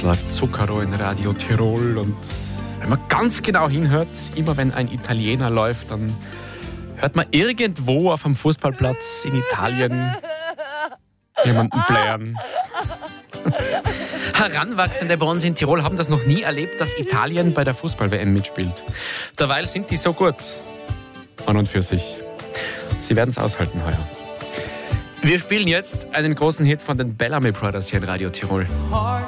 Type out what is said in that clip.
läuft Zucchero in Radio Tirol und wenn man ganz genau hinhört, immer wenn ein Italiener läuft, dann hört man irgendwo auf einem Fußballplatz in Italien jemanden blären. Heranwachsende bei uns in Tirol haben das noch nie erlebt, dass Italien bei der Fußball-WM mitspielt. Derweil sind die so gut. An und für sich. Sie werden es aushalten heuer. Wir spielen jetzt einen großen Hit von den Bellamy Brothers hier in Radio Tirol.